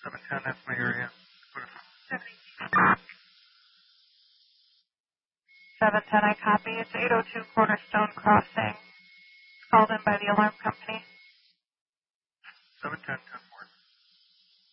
710, that's my area. 710, I copy. It's 802 Cornerstone Crossing. Called in by the alarm company. 710, 10.